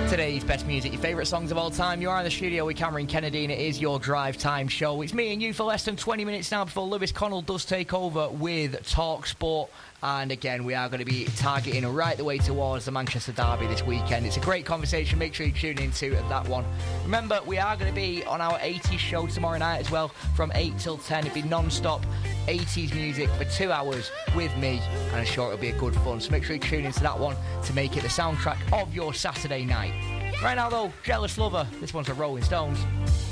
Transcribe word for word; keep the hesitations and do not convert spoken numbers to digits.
Today's best music, your favourite songs of all time. You are in the studio with Cameron Kennedy and it is your Drive Time show. It's me and you for less than twenty minutes now before Lewis Connell does take over with Talk Sport. And again, we are going to be targeting right the way towards the Manchester Derby this weekend. It's a great conversation. Make sure you tune into that one. Remember, we are going to be on our eighties show tomorrow night as well from eight till ten. It'll be non-stop eighties music for two hours with me. And I'm sure it'll be a good fun. So make sure you tune into that one to make it the soundtrack of your Saturday night. Right now, though, Jealous Lover. This one's for Rolling Stones.